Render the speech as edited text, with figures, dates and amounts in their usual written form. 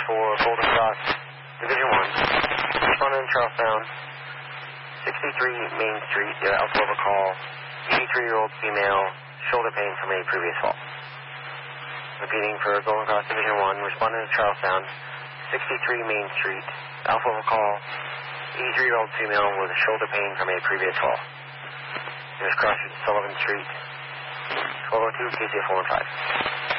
for Golden Cross, Division 1. Respondent in Charlestown, 63 Main Street, Alpha Level call, 83-year-old female, shoulder pain from a previous fall. Repeating for Golden Cross Division 1, respondent in Charlestown, 63 Main Street, Alpha Level call, 83-year-old female with shoulder pain from a previous fall. Nearest cross Sullivan Street, 1202 KCF 115.